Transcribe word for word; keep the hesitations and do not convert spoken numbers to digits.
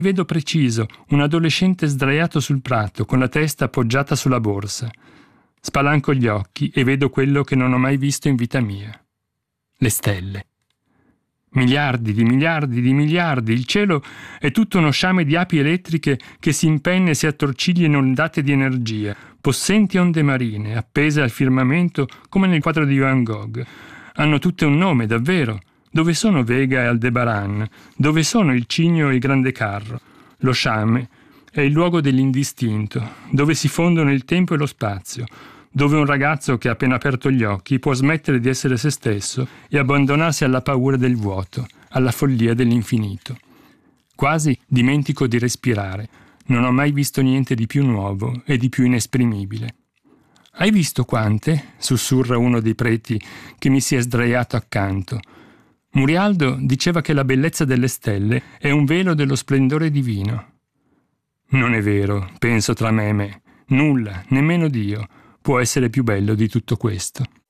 Vedo preciso un adolescente sdraiato sul prato, con la testa appoggiata sulla borsa. Spalanco gli occhi e vedo quello che non ho mai visto in vita mia. Le stelle. Miliardi di miliardi di miliardi. Il cielo è tutto uno sciame di api elettriche che si impenna e si attorciglia in ondate di energia, possenti onde marine, appese al firmamento come nel quadro di Van Gogh. Hanno tutte un nome, davvero. Dove sono Vega e Aldebaran? Dove sono il Cigno e il Grande Carro? Lo sciame è il luogo dell'indistinto, dove si fondono il tempo e lo spazio, dove un ragazzo che ha appena aperto gli occhi può smettere di essere se stesso e abbandonarsi alla paura del vuoto, alla follia dell'infinito. Quasi dimentico di respirare. Non ho mai visto niente di più nuovo e di più inesprimibile. «Hai visto quante?» sussurra uno dei preti che mi si è sdraiato accanto. Murialdo diceva che la bellezza delle stelle è un velo dello splendore divino. Non è vero, penso tra me e me. Nulla, nemmeno Dio, può essere più bello di tutto questo.